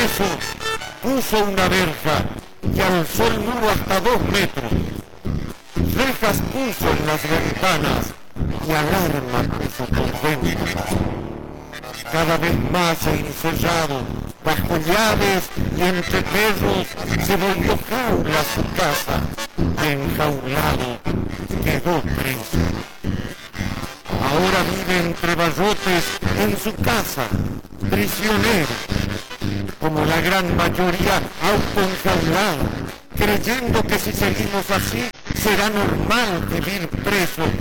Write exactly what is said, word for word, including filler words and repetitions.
eso, puso una verja y alzó el muro hasta dos metros. Rejas puso en las ventanas y alarma puso por dentro. Cada vez más encerrado, bajo llaves y entre perros, se volvió jaula su casa, y enjaulado quedó preso. Ahora vive entre barrotes en su casa, prisionero, como la gran mayoría autoenjaulado, creyendo que si seguimos así será normal vivir preso